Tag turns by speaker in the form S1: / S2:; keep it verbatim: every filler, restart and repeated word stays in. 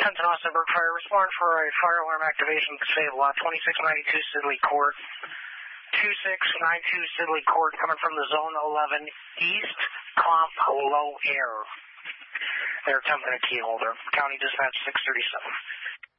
S1: Tenton Austin Burke Fire, respond for a fire alarm activation to save lot twenty-six ninety-two Sidley Court, twenty-six ninety-two Sidley Court, coming from the zone eleven east, comp low air. They're attempting a key holder. County Dispatch six thirty-seven.